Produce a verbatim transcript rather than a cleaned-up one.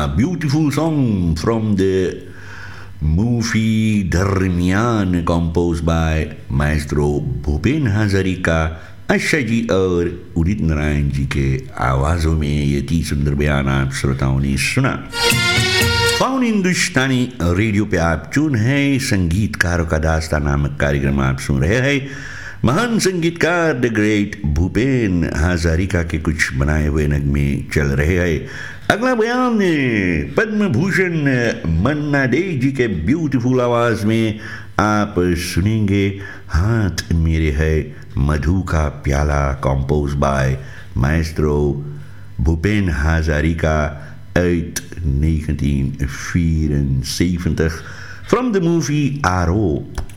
beautiful song from the movie दरमियान composed by maestro Bhupen Hazarika, Asha ji और उदित नारायण जी के आवाज़ों में ये अति सुंदर बयान आप श्रोताओं ने सुना। फाउन हिंदुस्तानी रेडियो पे आप चुन है संगीतकारों का दास्तान नामक कार्यक्रम आप सुन रहे हैं। महान संगीतकार द ग्रेट भूपेन हजारिका के कुछ बनाए हुए नगमे चल रहे हैं। अगला बयान पद्म भूषण मन्ना डे जी के ब्यूटीफुल आवाज़ में आप सुनेंगे हाथ मेरे है मधु का प्याला, compose bye Maestro Bhupen Hazarika uit negentien vierenzeventig from the movie Aroop.